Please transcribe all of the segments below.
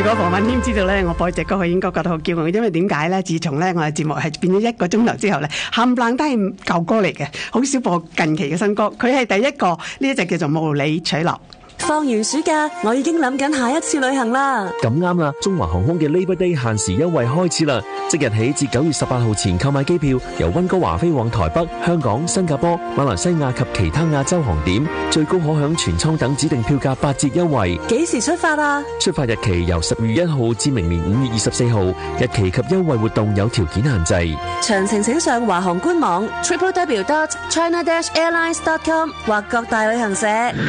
果黃敏謙知道咧，我播隻歌佢應該覺得好驕傲，因為點解咧？自從咧我嘅節目係變咗1個鐘頭之後咧，冚唪唥都係舊歌嚟嘅，好少播近期嘅新歌。佢係第一個，呢一隻叫做無理取鬧。 放完暑假，我已經諗緊下一次旅行啦。 咁啱啦！中華航空嘅 Labor Day 限時優惠開始啦，即日起至9月18號前購買機票，由溫哥華飛往台北、香港、新加坡、馬來西亞及其他亞洲航點，最高可享全艙等指定票價8折優惠。 幾時出發啊？ 出發日期由10月1號至明年5月24號，日期及優惠活動有條件限制。 詳情請上華航官網 www.china-airlines.com 或各大旅行社。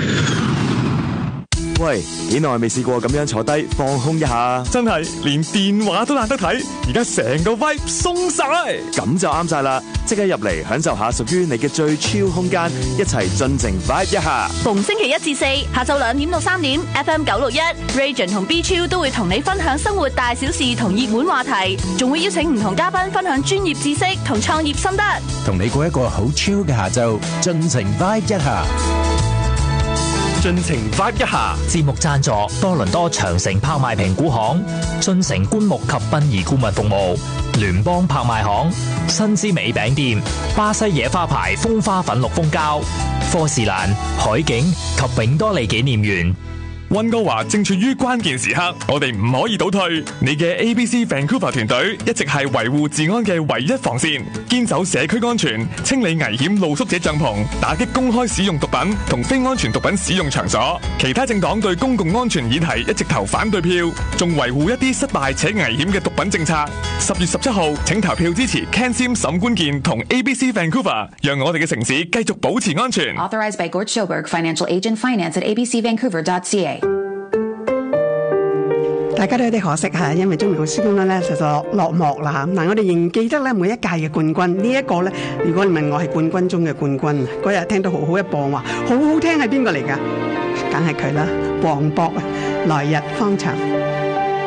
喂，幾耐未試過咁樣坐低放空一下？ 真係連電話都懶得睇，而家成個 vibe 鬆晒， 咁就啱晒啦！即刻入嚟享受下屬於你嘅最 chill 空間，一齊盡情 vibe 一下。 逢星期1至4下晝2點到3點 ，FM 961 Region 同 B Chill 都會同你分享生活大小事同熱門話題，仲會邀請唔同嘉賓分享專業知識同創業心得， 同你過一個好 chill 嘅下晝，盡情 vibe 一下。 盡情 vibe 一下。 節目贊助多倫多長城拍賣評估行、進城棺木及殯儀顧問服務、聯邦拍賣行、新之美餅店、巴西野花牌風花粉綠蜂膠、科士蘭、海景及永多利紀念園。 溫哥華正處於關鍵時刻，我哋唔可以倒退。你嘅 ABC Vancouver 團隊一直係維護治安嘅唯一防線，堅守社區安全，清理危險露宿者帳篷，打擊公開使用毒品同非安全毒品使用場所。其他政黨對公共安全議題一直投反對票，仲維護一啲失敗且危險嘅毒品政策。10月17號，請投票支持 Ken Sim 沈關健同 ABC Vancouver， 讓我哋嘅城市繼續保持安全。 Authorized by Gord Schoberg, Financial Agent, Finance at abcvancouver.ca。 大家都有啲可惜嚇，因為中明好施工咧實在落幕啦嚇。嗱，我哋仍記得咧每一屆嘅冠軍，呢一個咧，如果你問我係冠軍中嘅冠軍，嗰日聽到好好一播話，好好聽係邊個嚟㗎？梗係佢啦，黃渤啊，來日方長。